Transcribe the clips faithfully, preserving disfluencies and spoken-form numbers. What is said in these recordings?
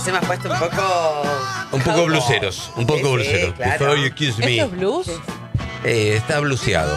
Se me ha puesto un poco... Un poco bluseros, un poco Sí, sí, bluseros. claro. Before you kiss me. ¿Esto es blues? Eh, está bluseado.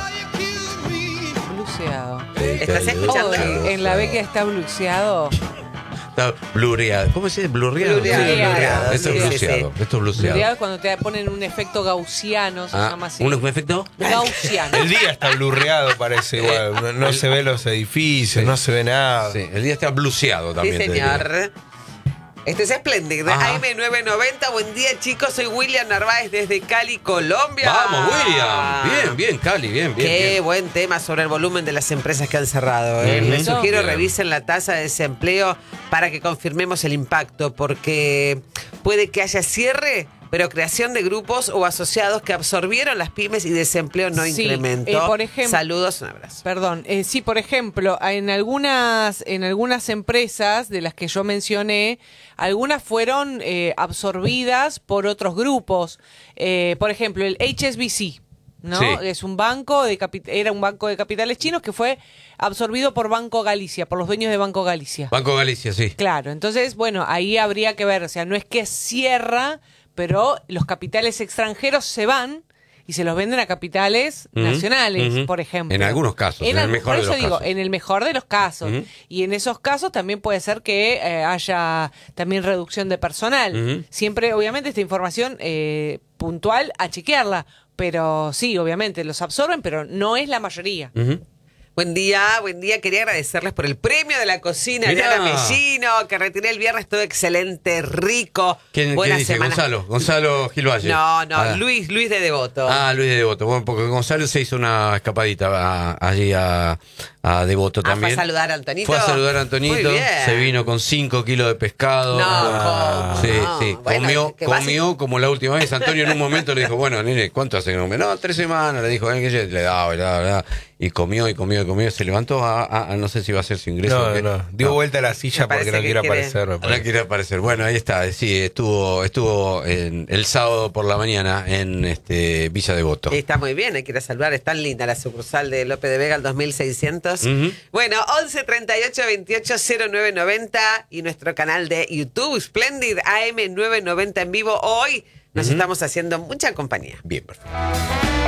Bluseado. ¿Estás escuchando? Oh, en la beca está bluseado. Está blureado. ¿Cómo se dice? ¿Blurreado? Blureado, Sí, blureado, Esto sí, es sí, bluseado. sí. Esto es bluseado. Blureado es cuando te ponen un efecto gaussiano, se Ah, llama así. ¿un efecto? Gaussiano. El día está blurreado, parece igual. No, no se ve los edificios, Sí. no se ve nada. Sí, el día está bluseado Sí, también. te diría. señor. Esto es Splendid. Ajá. A M nueve noventa. Buen día, chicos. Soy William Narváez desde Cali, Colombia. Vamos, William. Bien, bien, Cali, bien, bien. Qué bien. buen tema sobre el volumen de las empresas que han cerrado. ¿eh? Ujú. Les sugiero Bien. revisen la tasa de desempleo para que confirmemos el impacto, porque puede que haya cierre, pero creación de grupos o asociados que absorbieron las pymes y desempleo no Sí, incrementó. eh, por ejemplo- Saludos, un abrazo. Perdón, eh, sí, por ejemplo, en algunas, en algunas empresas de las que yo mencioné, algunas fueron eh, absorbidas por otros grupos. Eh, por ejemplo, el H S B C, ¿no? Sí. Es un banco de capi- era un banco de capitales chinos que fue absorbido por Banco Galicia, por los dueños de Banco Galicia. Banco Galicia, sí. Claro, entonces, bueno, ahí habría que ver, o sea, no es que cierra, pero los capitales extranjeros se van y se los venden a capitales Ujú, nacionales, ujú. por ejemplo. En algunos casos, en el algu- mejor por de eso los digo, casos. en el mejor de los casos. Ujú. Y en esos casos también puede ser que eh, haya también reducción de personal. Ujú. Siempre, obviamente, esta información eh, puntual a chequearla, pero sí, obviamente, los absorben, pero no es la mayoría. Ujú. Buen día, buen día. Quería agradecerles por el premio de la cocina de Mirá. Ana Mellino, que retiré el viernes, todo excelente, rico. ¿Quién, Buena quién dice? semana. Gonzalo. Gonzalo Gil Valle. No, no, Ah. Luis, Luis de Devoto. Ah, Luis de Devoto. Bueno, porque Gonzalo se hizo una escapadita a- allí a, a Devoto Ah, también. ¿fue a saludar a Antonito? Fue a saludar a Antonito. Muy bien. Se vino con cinco kilos de pescado. No, Ah, ¿cómo sí, no? sí. Bueno, comió, que vas- comió como la última vez. Antonio en un momento le dijo, bueno, nene, ¿cuánto hace que no me? No, tres semanas. Le dijo, eh, que yo le daba, le daba, le daba. Y comió y comió y comió. Se levantó a, a- a no sé si va a hacer su ingreso. o No, qué. no. Dio vuelta a la silla Me parece porque no que quiere quiere- aparecer. me Ahora parece. quiere aparecer. Bueno, ahí está. Sí, estuvo estuvo en, el sábado por la mañana en este Villa Devoto. Sí, está muy bien, hay que ir a saludar. Es tan linda la sucursal de López de Vega, el dos mil seiscientos. Ujú. Bueno, once treinta y ocho veintiocho cero nueve noventa y nuestro canal de YouTube, Splendid A M nueve noventa en vivo. Hoy nos Ujú. estamos haciendo mucha compañía. Bien, perfecto.